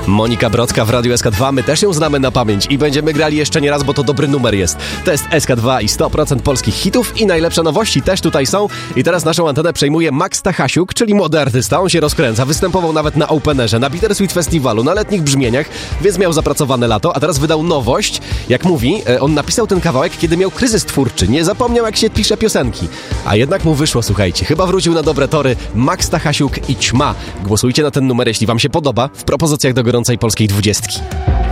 Monika Brodka w Radiu SK2, my też ją znamy na pamięć i będziemy grali jeszcze nie raz, bo to dobry numer jest. To jest SK2 i 100% polskich hitów i najlepsze nowości też tutaj są. I teraz naszą antenę przejmuje Max Stachasiuk, czyli młody artysta. On się rozkręca, występował nawet na Openerze, na Bittersweet Festiwalu, na letnich brzmieniach, więc miał zapracowane lato, a teraz wydał nowość. Jak mówi, on napisał ten kawałek, kiedy miał kryzys twórczy, nie zapomniał jak się pisze piosenki. A jednak mu wyszło, słuchajcie, chyba wrócił na dobre tory. Max Stachasiuk i Ćma. Głosujcie na ten numer, jeśli wam się podoba, w propozycjach do gorącej polskiej 20.